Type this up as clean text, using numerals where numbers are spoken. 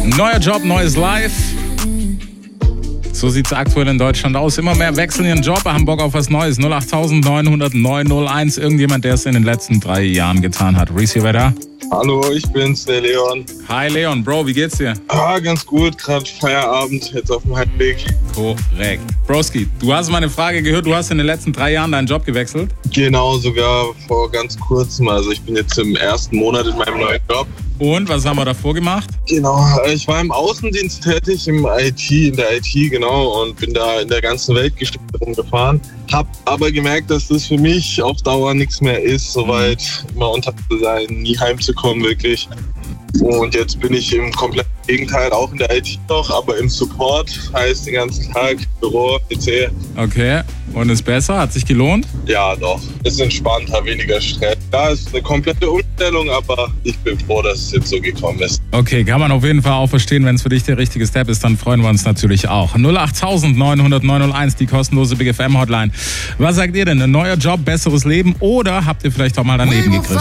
Neuer Job, neues Life. So sieht's aktuell in Deutschland aus. Immer mehr wechseln ihren Job, haben Bock auf was Neues. 08900 901. Irgendjemand, der es in den letzten 3 Jahren getan hat. Reese, wer da? Hallo, ich bin's, der Leon. Hi Leon, Bro, wie geht's dir? Ganz gut, gerade Feierabend, jetzt auf dem Heimweg. Korrekt. Broski, du hast meine Frage gehört, du hast in den letzten 3 Jahren deinen Job gewechselt? Genau, sogar vor ganz kurzem. Also ich bin jetzt im 1. Monat in meinem neuen Job. Und, was haben wir davor gemacht? Genau, ich war im Außendienst tätig, in der IT, genau, und bin da in der ganzen Weltgeschichte rumgefahren. Hab aber gemerkt, dass das für mich auf Dauer nichts mehr ist, soweit immer unterwegs zu sein, nie heimzukommen wirklich. Und jetzt bin ich im kompletten Gegenteil, auch in der IT noch, aber im Support, heißt den ganzen Tag Büro, PC. Okay, und ist besser? Hat sich gelohnt? Ja, doch. Ist entspannter, weniger Stress. Ja, ist eine komplette Umstellung, aber ich bin froh, dass es jetzt so gekommen ist. Okay, kann man auf jeden Fall auch verstehen, wenn es für dich der richtige Step ist, dann freuen wir uns natürlich auch. 08900 901, die kostenlose Big FM Hotline. Was sagt ihr denn? Ein neuer Job, besseres Leben oder habt ihr vielleicht auch mal daneben gegriffen?